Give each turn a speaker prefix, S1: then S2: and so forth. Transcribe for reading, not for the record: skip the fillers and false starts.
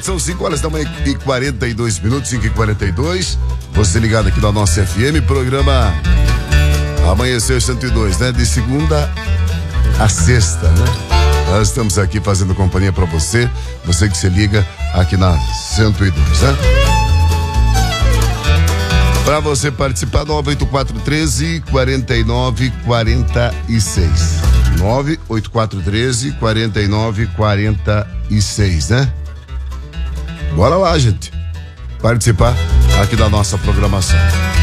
S1: gente, são 5 horas da manhã e 42 minutos, 5h42. Você ligado aqui na nossa FM, programa Amanhecer 102, né? De segunda a sexta, né? Nós estamos aqui fazendo companhia pra você que se liga aqui na 102, né? Pra você participar, 98413-4946. 98413-4946, né? Bora lá, gente. Participar aqui da nossa programação.